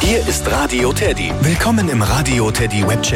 Hier ist Radio Teddy. Willkommen im Radio Teddy Webchat.